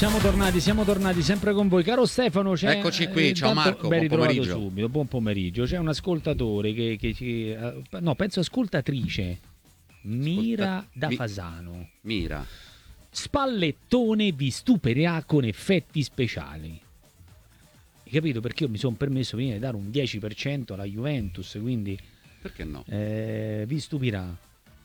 Siamo tornati sempre con voi. Caro Stefano, eccoci qui, ciao Marco, ben buon ritrovato pomeriggio. subito, buon pomeriggio. C'è un ascoltatore penso ascoltatrice, Mira da Fasano. Mira. Spallettone vi stupirà con effetti speciali. Hai capito? Perché io mi sono permesso prima di dare un 10% alla Juventus, quindi... Perché no? Vi stupirà.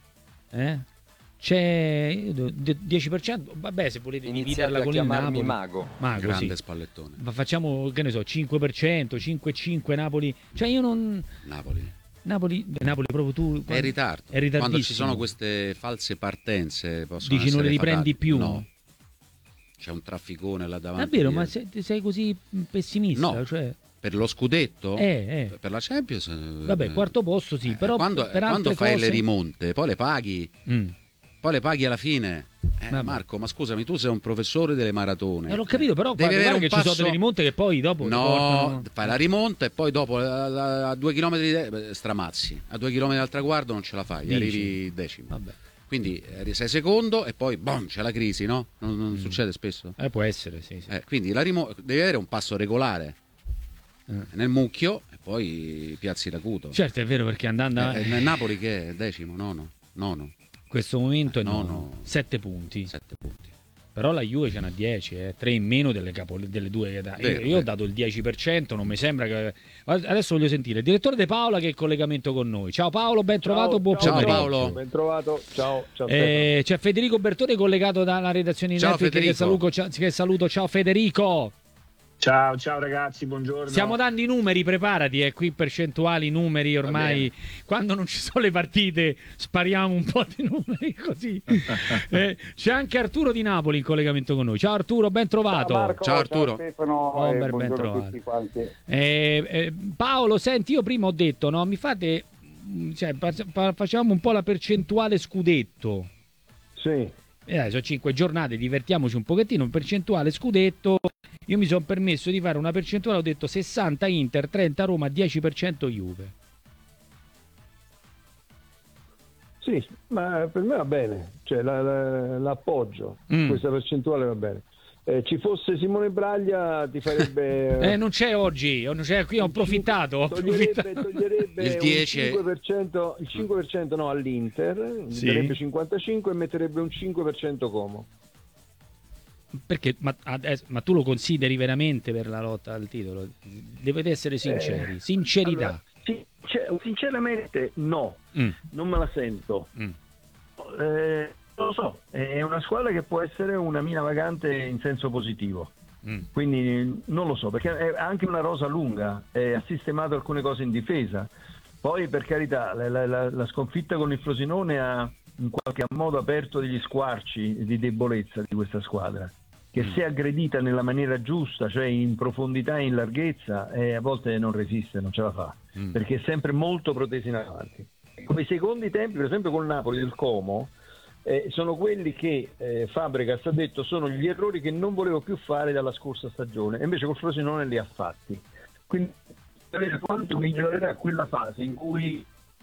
C'è 10%, vabbè, se volete dividerla con il Napoli. Mago, grande sì. Spallettone. Ma facciamo, che ne so, 5%, 5,5 Napoli. Cioè io non... Napoli proprio tu... È in ritardo. È ritardissimo. Quando ci sono queste false partenze possono dici non le riprendi più? No. C'è un trafficone là davanti. Davvero? Ma sei così pessimista? No. Cioè... Per lo scudetto? Per la Champions? Vabbè, quarto posto sì, però quando fai le rimonte, poi le paghi. Poi le paghi alla fine. Marco, ma scusami, tu sei un professore delle maratone. L'ho capito, però guarda che ci sono delle rimonte che poi dopo... No, fai la rimonta e poi dopo a 2 chilometri stramazzi. A 2 chilometri dal traguardo non ce la fai, arrivi decimo. Vabbè. Quindi sei secondo e poi c'è la crisi, no? Non succede spesso? Può essere, sì. Quindi devi avere un passo regolare nel mucchio e poi piazzi l'acuto. Certo, è vero, perché andando... nel Napoli che è decimo, nono. In questo momento è 7 punti. 7 punti. Però la Juve ce n'ha 10, 3 in meno delle due che dà. Io ho dato il 10%, non mi sembra che... Adesso voglio sentire il direttore De Paola che è in collegamento con noi. Ciao Paolo, ben trovato, buon pomeriggio. Ciao Paolo. Ben trovato, ciao. C'è Federico Bertone collegato dalla redazione di Netflix che saluto. Ciao Federico. Ciao ragazzi, buongiorno. Stiamo dando i numeri, preparati, qui percentuali, numeri ormai. Quando non ci sono le partite spariamo un po' di numeri così. C'è anche Arturo di Napoli in collegamento con noi. Ciao Arturo, ben trovato. Ciao Marco, ciao Arturo. Ciao Stefano, ben trovato. a tutti quanti. Paolo, senti, io prima ho detto, no, mi fate, facciamo un po' la percentuale scudetto. Sì. Sono 5 giornate, divertiamoci un pochettino, percentuale scudetto. Io mi sono permesso di fare una percentuale, ho detto 60 Inter, 30 Roma, 10% Juve. Sì, ma per me va bene, cioè l'appoggio, questa percentuale va bene. Ci fosse Simone Braglia ti farebbe... non c'è oggi, non c'è, qui ho approfittato. Toglierebbe il 10... il 5% no all'Inter, sì. Darebbe 55 e metterebbe un 5% Como. Perché? Ma tu lo consideri veramente per la lotta al titolo? Dovete essere sinceri, sincerità. Allora, sinceramente no, non me la sento. Non lo so, è una squadra che può essere una mina vagante in senso positivo. Quindi non lo so, perché è anche una rosa lunga, ha sistemato alcune cose in difesa. Poi per carità la sconfitta con il Frosinone ha in qualche modo aperto degli squarci di debolezza di questa squadra, che se aggredita nella maniera giusta, cioè in profondità e in larghezza, a volte non resiste, non ce la fa, perché è sempre molto protesa in avanti. Come i secondi tempi, per esempio col Napoli del Como, sono quelli che Fabregas ha detto sono gli errori che non volevo più fare dalla scorsa stagione, e invece col Frosinone li ha fatti. Quindi vedere quanto migliorerà quella fase in cui...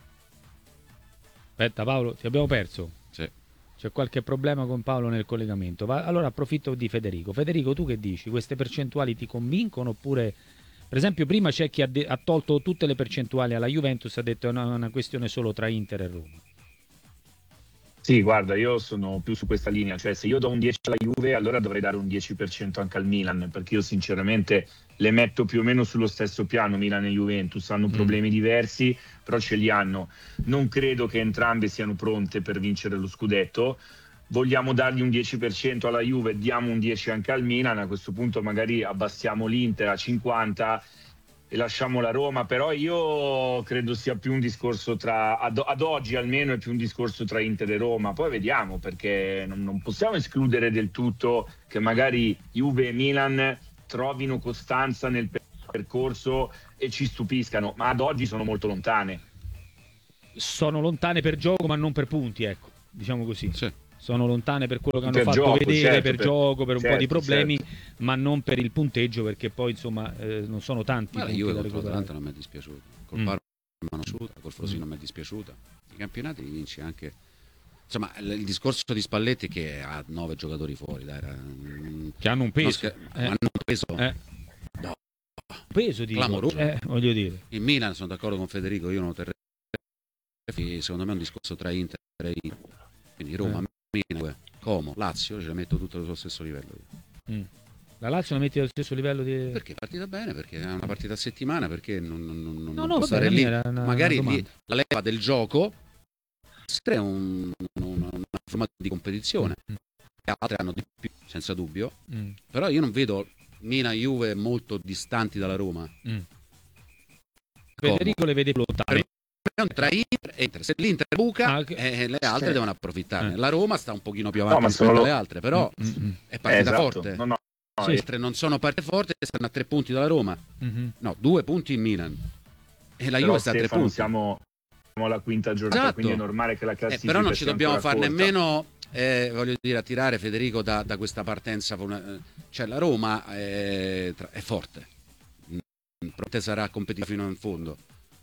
Aspetta Paolo, ti abbiamo perso? Sì. C'è qualche problema con Paolo nel collegamento. Allora approfitto di Federico. Federico, tu che dici? Queste percentuali ti convincono oppure... Per esempio prima c'è chi ha tolto tutte le percentuali alla Juventus, ha detto è una questione solo tra Inter e Roma. Sì, guarda, io sono più su questa linea, cioè se io do un 10 alla Juve allora dovrei dare un 10% anche al Milan, perché io sinceramente le metto più o meno sullo stesso piano. Milan e Juventus hanno problemi diversi, però ce li hanno. Non credo che entrambe siano pronte per vincere lo scudetto. Vogliamo dargli un 10% alla Juve, diamo un 10 anche al Milan, a questo punto magari abbassiamo l'Inter a 50 e lasciamo la Roma, però io credo sia più un discorso ad oggi almeno è più un discorso tra Inter e Roma, poi vediamo, perché non possiamo escludere del tutto che magari Juve e Milan trovino costanza nel percorso e ci stupiscano, ma ad oggi sono molto lontane. Sono lontane per gioco ma non per punti, ecco, diciamo così. Sì. Sono lontane per quello che hanno Per fatto gioco, vedere, certo, per gioco, per un po' di problemi, certo. ma non per il punteggio, perché poi insomma non sono tanti. Ma la punti Juve da contro recuperare. l'Atalanta non mi è dispiaciuta, col Parma non mi è piaciuta, col Frosinone non mi è dispiaciuta. I campionati li vinci anche. Insomma, il discorso di Spalletti che ha 9 giocatori fuori, dai, che hanno un peso, hanno un peso. No. Peso di clamoroso. Voglio dire. Il Milan, sono d'accordo con Federico, io non terrei. Secondo me è un discorso tra Inter e Inter. Quindi Roma, Milan, Como, Lazio, ce le metto tutte allo stesso livello. La Lazio la metti allo stesso livello di... Perché è partita bene, perché è una partita a settimana, perché non no, può stare lì. Magari una lì la leva del gioco è un formato di competizione. Altre hanno di più, senza dubbio. Però io non vedo Milan e Juve molto distanti dalla Roma. Federico le vede lontane. Tra Inter e Inter. Se l'Inter buca, le altre devono approfittarne. La Roma sta un pochino più avanti rispetto alle altre, però è partita forte. Sì. Altre non sono partite forti, stanno a 3 punti dalla Roma. No, 2 punti in Milan. E la Juve sta a 3 punti. Siamo alla quinta giornata, esatto. quindi è normale che la classifica però non ci dobbiamo far corta. nemmeno, voglio dire, attirare Federico da questa partenza. Cioè la Roma è forte. Probabilmente sarà competitiva fino in fondo.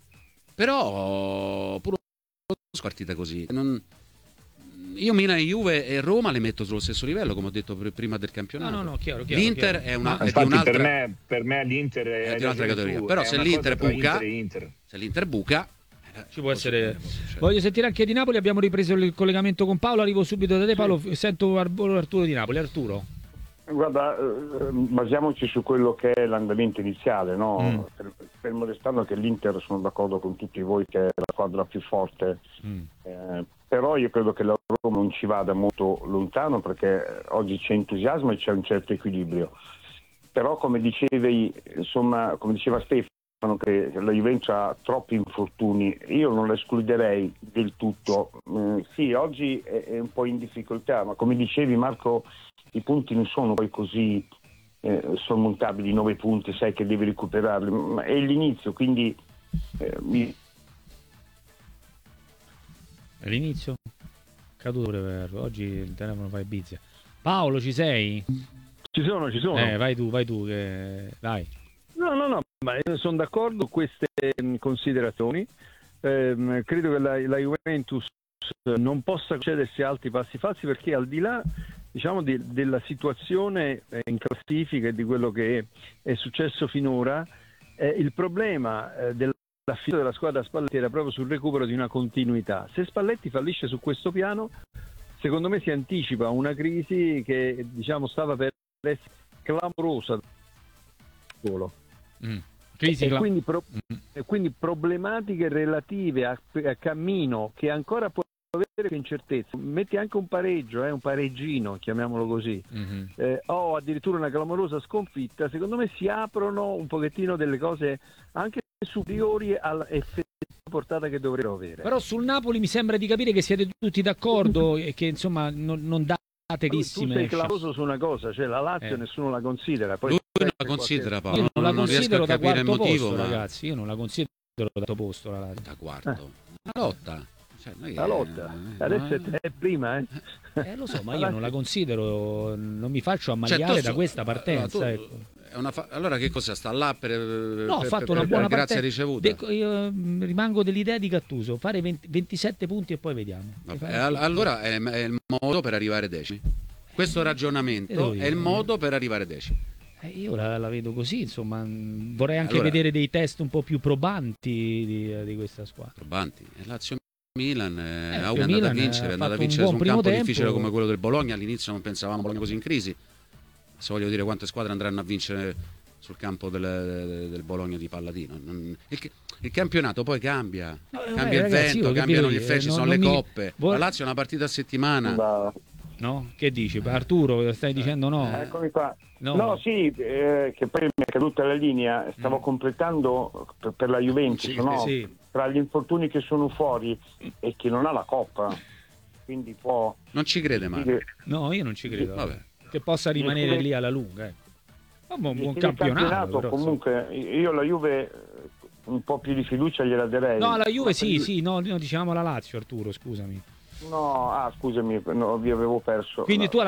Però pure partita così. Io Milan e Juve e Roma le metto sullo stesso livello, come ho detto prima del campionato. No, chiaro. L'Inter è una è di un'altra, per me l'Inter è di un'altra categoria. Però se l'Inter buca, ci può essere. Voglio sentire anche di Napoli. Abbiamo ripreso il collegamento con Paolo. Arrivo subito da te, Paolo. Sento Arturo di Napoli. Arturo. Guarda, basiamoci su quello che è l'andamento iniziale, no? Fermo restando che l'Inter, sono d'accordo con tutti voi, che è la squadra più forte, però io credo che la Roma non ci vada molto lontano, perché oggi c'è entusiasmo e c'è un certo equilibrio. Però come dicevi, insomma, come diceva Stefano, che la Juventus ha troppi infortuni, io non la escluderei del tutto. Sì, oggi è un po' in difficoltà, ma come dicevi Marco, i punti non sono poi così sormontabili, 9 punti, sai che devi recuperarli, ma è l'inizio, quindi È l'inizio? Caduto per oggi il telefono fa bizia. Paolo, ci sei? Ci sono. Vai tu, dai. No, ma sono d'accordo con queste considerazioni. Credo che la Juventus non possa concedersi altri passi falsi, perché al di là, diciamo, della situazione in classifica e di quello che è successo finora, il problema dell'affitto della squadra Spalletti era proprio sul recupero di una continuità. Se Spalletti fallisce su questo piano, secondo me si anticipa una crisi che, diciamo, stava per essere clamorosa. Quindi problematiche relative a cammino che ancora può avere incertezza. Metti anche un pareggio, un pareggino, chiamiamolo così, o addirittura una clamorosa sconfitta, secondo me si aprono un pochettino delle cose anche superiori all'effettiva portata che dovrebbero avere. Però sul Napoli mi sembra di capire che siete tutti d'accordo e che, insomma, non date lissime. Tu sei clamoroso su una cosa, cioè la Lazio nessuno la considera. Poi lui non la considera, Paolo. Io non la considero da quarto motivo, posto, ragazzi. Io non la considero da quarto posto la Lazio. Da quarto. La lotta. La lotta. Adesso è prima, lo so, ma io non la considero, non mi faccio ammaliare da questa partenza. Allora che cosa sta là per ho fatto una buona grazia ricevuta? Io rimango dell'idea di Gattuso, fare 27 punti e poi vediamo. Allora è il modo per arrivare decimi. Questo ragionamento è il modo per arrivare decimi. Io la vedo così, insomma, vorrei anche vedere dei test un po' più probanti di questa squadra. Probanti? Lazio Milan è andata a vincere su un campo difficile come quello del Bologna. All'inizio non pensavamo Bologna così in crisi. Se voglio dire quante squadre andranno a vincere sul campo del Bologna di Palladino. Il campionato poi cambia, cambia il vento, cambiano gli effetti, sono le coppe. La Lazio è una partita a settimana. No? Che dici? Arturo, stai dicendo no? Eccomi qua. No, sì, che poi mi è caduta la linea, stavo completando per la Juventus, tra gli infortuni che sono fuori e che non ha la Coppa, quindi può... Non ci crede mai. No, io non ci credo. Vabbè. Che possa rimanere lì alla lunga. Un buon campionato. Però, comunque, io la Juve un po' più di fiducia gliela darei. No, la Juve sì, no, diciamo la Lazio, Arturo, scusami. No, scusami, vi avevo perso. Quindi tu alla